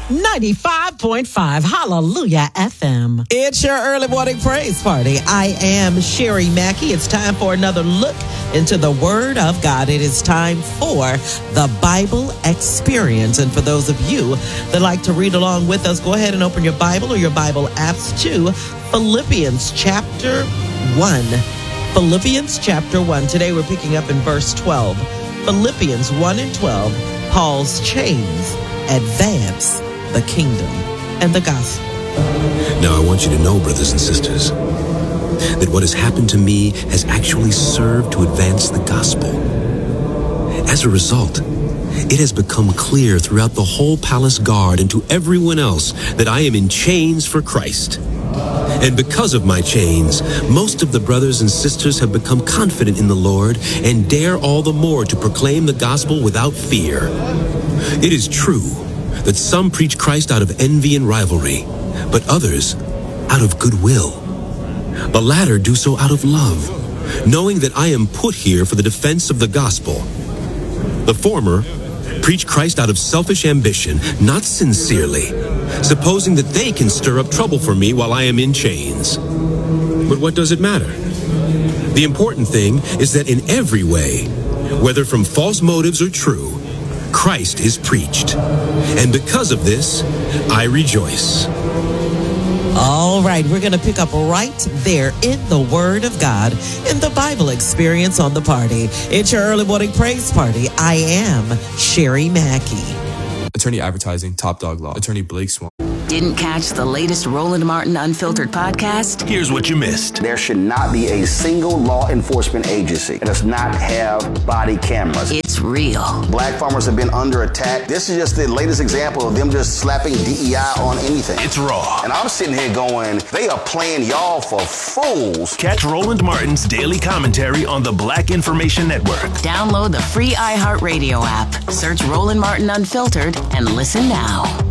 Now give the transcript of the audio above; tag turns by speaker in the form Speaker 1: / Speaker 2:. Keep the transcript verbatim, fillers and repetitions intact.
Speaker 1: ninety-five point five Hallelujah F M. It's your early morning praise party. I am Sherry Mackey. It's time for another look into the Word of God. It is time for the Bible Experience. And for those of you that like to read along with us, go ahead and open your Bible or your Bible apps to Philippians chapter one. Philippians chapter one. Today we're picking up in verse twelve. Philippians one and twelve. Paul's chains advance the kingdom and the gospel.
Speaker 2: Now I want you to know, brothers and sisters, that what has happened to me has actually served to advance the gospel. As a result, it has become clear throughout the whole palace guard and to everyone else that I am in chains for Christ. And because of my chains, most of the brothers and sisters have become confident in the Lord and dare all the more to proclaim the gospel without fear. It is true that some preach Christ out of envy and rivalry, but others out of goodwill. The latter do so out of love, knowing that I am put here for the defense of the gospel. The former preach Christ out of selfish ambition, not sincerely, supposing that they can stir up trouble for me while I am in chains. But what does it matter? The important thing is that in every way, whether from false motives or true, Christ is preached. And because of this, I rejoice.
Speaker 1: All right, we're going to pick up right there in the Word of God, in the Bible Experience on the party. It's your early morning praise party. I am Sherry Mackey.
Speaker 3: Attorney Advertising, Top Dog Law, Attorney Blake Swan.
Speaker 4: Didn't catch the latest Roland Martin Unfiltered podcast?
Speaker 5: Here's what you missed.
Speaker 6: There should not be a single law enforcement agency that does not have body cameras.
Speaker 4: It's real.
Speaker 6: Black farmers have been under attack. This is just the latest example of them just slapping D E I on anything.
Speaker 5: It's raw.
Speaker 6: And I'm sitting here going, they are playing y'all for fools.
Speaker 5: Catch Roland Martin's daily commentary on the Black Information Network.
Speaker 4: Download the free iHeartRadio app. Search Roland Martin Unfiltered and listen now.